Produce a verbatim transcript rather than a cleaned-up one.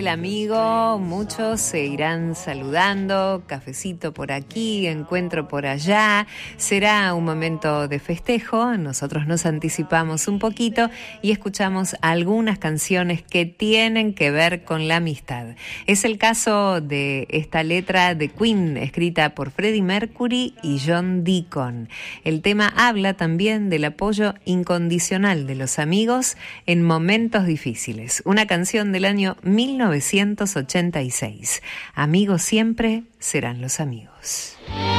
del amigo, muchos se irán saludando, cafecito por aquí, encuentro por allá, será un momento de festejo, nosotros nos anticipamos un poquito y escuchamos algunas canciones que tienen que ver con la amistad. Es el caso de esta letra de Queen, escrita por Freddie Mercury y John Deacon. El tema habla también del apoyo incondicional de los amigos en momentos difíciles. Una canción del año mil novecientos ochenta y seis. Amigos siempre serán los amigos.